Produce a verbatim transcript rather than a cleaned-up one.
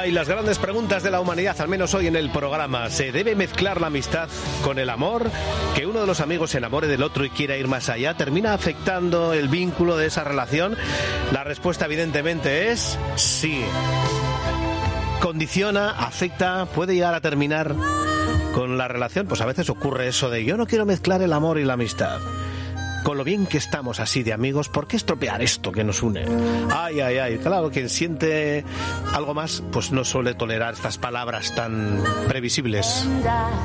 Ay, las grandes preguntas de la humanidad, al menos hoy en el programa. ¿Se debe mezclar la amistad con el amor? ¿Que uno de los amigos se enamore del otro y quiera ir más allá termina afectando el vínculo de esa relación? La respuesta evidentemente es sí. Condiciona, afecta, puede llegar a terminar con la relación. Pues a veces ocurre eso de yo no quiero mezclar el amor y la amistad. Con lo bien que estamos así de amigos, ¿por qué estropear esto que nos une? Ay, ay, ay. Claro, quien siente algo más, pues no suele tolerar estas palabras tan previsibles.